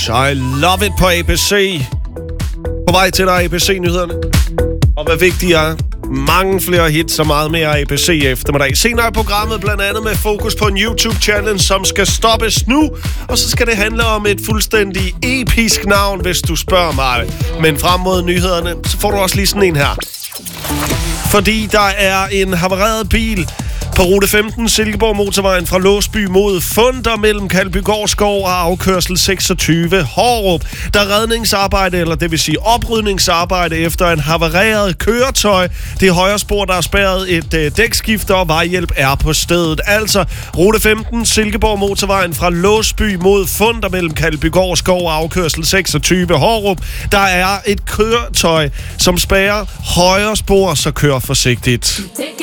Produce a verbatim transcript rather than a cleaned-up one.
Rush, I love it på A B C. På vej til dig, A B C-nyhederne. Og hvad vigtigt er, mange flere hits og meget mere A B C eftermiddag. Senere i programmet blandt andet med fokus på en YouTube-challenge, som skal stoppes nu. Og så skal det handle om et fuldstændig episk navn, hvis du spørger mig. Men frem mod nyhederne, så får du også lige sådan en her. Fordi der er en havareret bil på rute femten, Silkeborg Motorvejen fra Låsby mod Funder mellem Kalbygård Skov og afkørsel seksogtyve Hårup. Der er redningsarbejde, eller det vil sige oprydningsarbejde efter en havareret køretøj. Det er højre spor, der er spærret, et øh, dækskifte og vejhjælp er på stedet. Altså rute femten, Silkeborg Motorvejen fra Låsby mod Funder mellem Kalbygård Skov og afkørsel seksogtyve Hårup. Der er et køretøj, som spærrer højre spor, så kør forsigtigt.